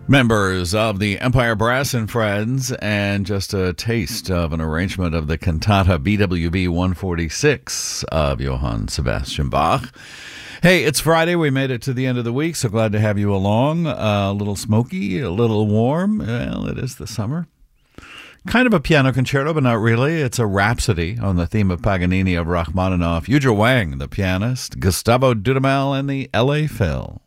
Members of the Empire Brass and Friends, and just a taste of an arrangement of the cantata BWV 146 of Johann Sebastian Bach. Hey, it's Friday. We made it to the end of the week, so glad to have you along. A little smoky, a little warm. Well, it is the summer. Kind of a piano concerto, but not really. It's a rhapsody on the theme of Paganini of Rachmaninoff. Yuzha Wang, the pianist, Gustavo Dudamel, and the L.A. Phil.